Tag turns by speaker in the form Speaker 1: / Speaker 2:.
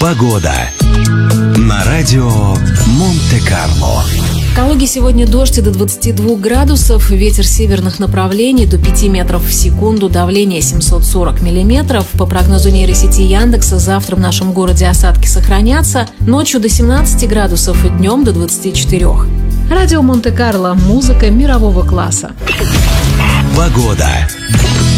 Speaker 1: Погода на радио Монте-Карло.
Speaker 2: В Калуге сегодня дождь до 22 градусов, ветер северных направлений до 5 метров в секунду, давление 740 миллиметров. По прогнозу нейросети Яндекса, завтра в нашем городе осадки сохранятся, ночью до 17 градусов и днем до 24. Радио Монте-Карло. Музыка мирового класса.
Speaker 1: Погода.